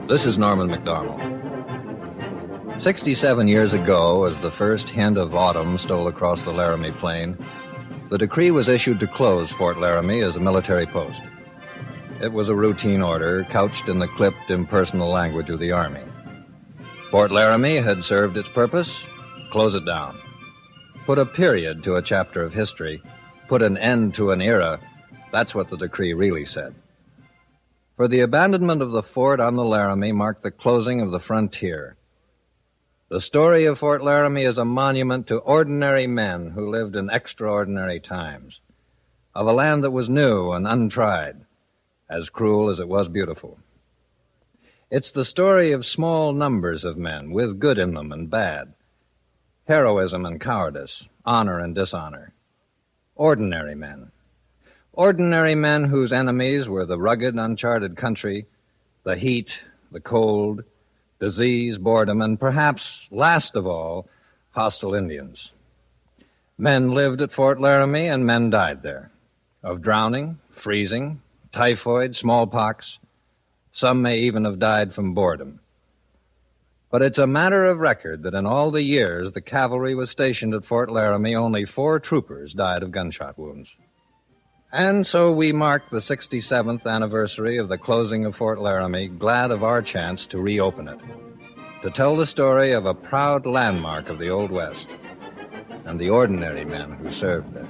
This is Norman MacDonald. 67 years ago, as the first hint of autumn stole across the Laramie Plain, the decree was issued to close Fort Laramie as a military post. It was a routine order couched in the clipped, impersonal language of the Army. Fort Laramie had served its purpose. Close it down. Put a period to a chapter of history. Put an end to an era. That's what the decree really said. For the abandonment of the fort on the Laramie marked the closing of the frontier. The story of Fort Laramie is a monument to ordinary men who lived in extraordinary times, of a land that was new and untried, as cruel as it was beautiful. It's the story of small numbers of men with good in them and bad, heroism and cowardice, honor and dishonor. Ordinary men. Ordinary men whose enemies were the rugged, uncharted country, the heat, the cold, disease, boredom, and perhaps, last of all, hostile Indians. Men lived at Fort Laramie and men died there, of drowning, freezing, typhoid, smallpox. Some may even have died from boredom. But it's a matter of record that in all the years the cavalry was stationed at Fort Laramie, only 4 troopers died of gunshot wounds. And so we mark the 67th anniversary of the closing of Fort Laramie, glad of our chance to reopen it, to tell the story of a proud landmark of the Old West and the ordinary men who served there.